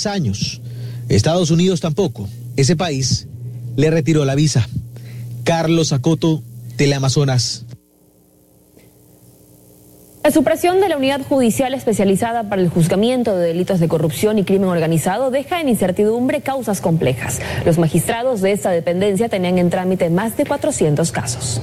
10 años. Estados Unidos tampoco. Ese país le retiró la visa. Carlos Acoto, Teleamazonas. La supresión de la unidad judicial especializada para el juzgamiento de delitos de corrupción y crimen organizado deja en incertidumbre causas complejas. Los magistrados de esta dependencia tenían en trámite más de 400 casos.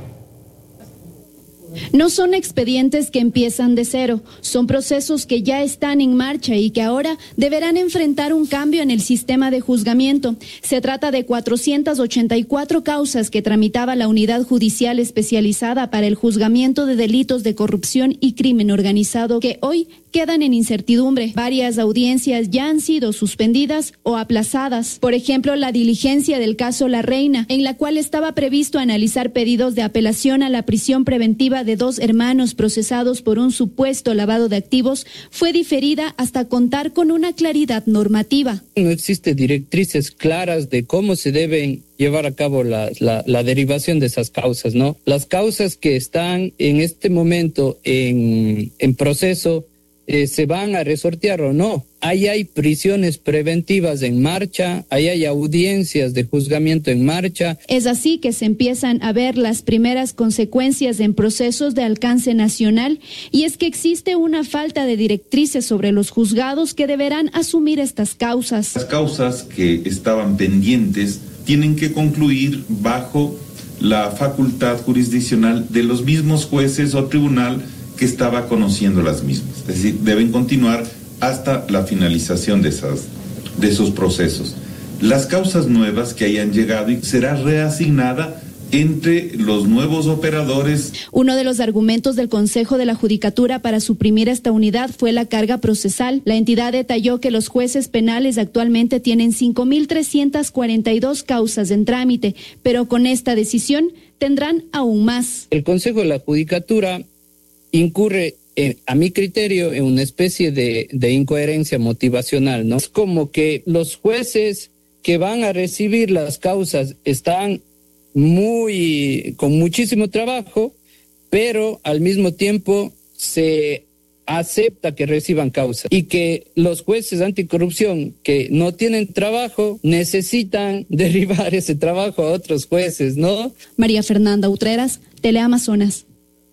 No son expedientes que empiezan de cero, son procesos que ya están en marcha y que ahora deberán enfrentar un cambio en el sistema de juzgamiento. Se trata de 484 causas que tramitaba la unidad judicial especializada para el juzgamiento de delitos de corrupción y crimen organizado que hoy quedan en incertidumbre. Varias audiencias ya han sido suspendidas o aplazadas. Por ejemplo, la diligencia del caso La Reina, en la cual estaba previsto analizar pedidos de apelación a la prisión preventiva de 2 hermanos procesados por un supuesto lavado de activos, fue diferida hasta contar con una claridad normativa. No existen directrices claras de cómo se deben llevar a cabo la derivación de esas causas, ¿no? Las causas que están en este momento en proceso se van a resortear o no. Ahí hay prisiones preventivas en marcha, ahí hay audiencias de juzgamiento en marcha. Es así que se empiezan a ver las primeras consecuencias en procesos de alcance nacional, y es que existe una falta de directrices sobre los juzgados que deberán asumir estas causas. Las causas que estaban pendientes tienen que concluir bajo la facultad jurisdiccional de los mismos jueces o tribunal que estaba conociendo las mismas. Es decir, deben continuar hasta la finalización de esos procesos. Las causas nuevas que hayan llegado y será reasignada entre los nuevos operadores. Uno de los argumentos del Consejo de la Judicatura para suprimir esta unidad fue la carga procesal. La entidad detalló que los jueces penales actualmente tienen 5.342 causas en trámite, pero con esta decisión tendrán aún más. El Consejo de la Judicatura incurre, a mi criterio, en una especie de incoherencia motivacional, ¿no? Es como que los jueces que van a recibir las causas están con muchísimo trabajo, pero al mismo tiempo se acepta que reciban causas, y que los jueces anticorrupción que no tienen trabajo necesitan derivar ese trabajo a otros jueces, ¿no? María Fernanda Utreras, Teleamazonas.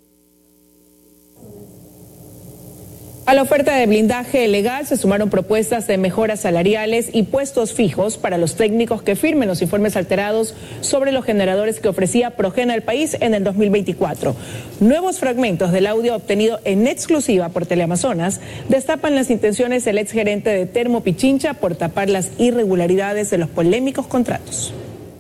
A la oferta de blindaje legal se sumaron propuestas de mejoras salariales y puestos fijos para los técnicos que firmen los informes alterados sobre los generadores que ofrecía Progen al país en el 2024. Nuevos fragmentos del audio obtenido en exclusiva por Teleamazonas destapan las intenciones del exgerente de Termo Pichincha por tapar las irregularidades de los polémicos contratos.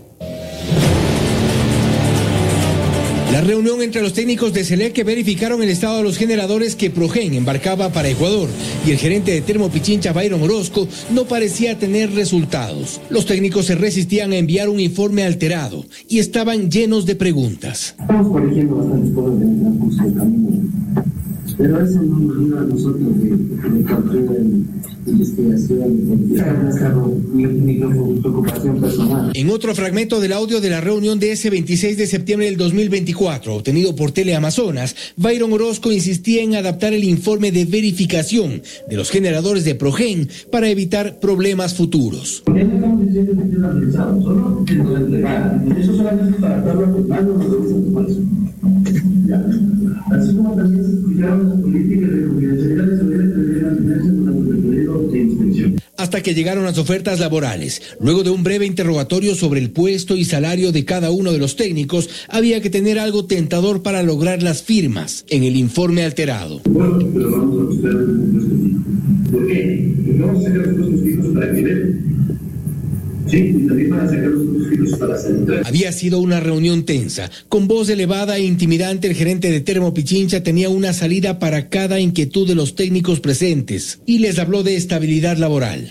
La reunión entre los técnicos de SELEC que verificaron el estado de los generadores que Progen embarcaba para Ecuador y el gerente de Termo Pichincha, Byron Orozco, no parecía tener resultados. Los técnicos se resistían a enviar un informe alterado y estaban llenos de preguntas. Estamos corrigiendo bastantes cosas en el transcurso del camino, pero eso no nos ayuda a nosotros de captura de investigación, mi preocupación personal. En otro fragmento del audio de la reunión de ese 26 de septiembre del 2024, obtenido por Teleamazonas, Byron Orozco insistía en adaptar el informe de verificación de los generadores de Progen para evitar problemas futuros. Porque no estamos diciendo que estén analizados, solo que nos entregaran. Eso solamente es para darlo con manos, no lo dicen por eso. Así como también se explicaron las políticas de confidencialidad de seguridad que deberían mantenerse durante el periodo de inspección. Hasta que llegaron las ofertas laborales. Luego de un breve interrogatorio sobre el puesto y salario de cada uno de los técnicos, había que tener algo tentador para lograr las firmas en el informe alterado. Bueno, pero vamos a buscar un puesto fijo. ¿Por qué? Porque vamos a sacar los puestos fijos para que vean. Sí, y también para sacar los puestos fijos para centrar. Había sido una reunión tensa. Con voz elevada e intimidante, el gerente de Termo Pichincha tenía una salida para cada inquietud de los técnicos presentes y les habló de estabilidad laboral.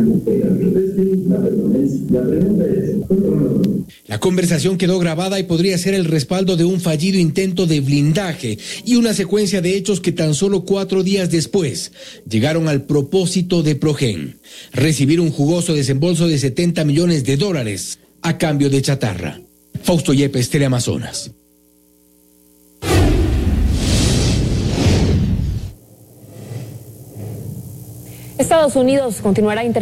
La conversación quedó grabada y podría ser el respaldo de un fallido intento de blindaje y una secuencia de hechos que tan solo 4 días después llegaron al propósito de Progen: recibir un jugoso desembolso de $70 millones a cambio de chatarra. Fausto Yepes, Teleamazonas. Estados Unidos continuará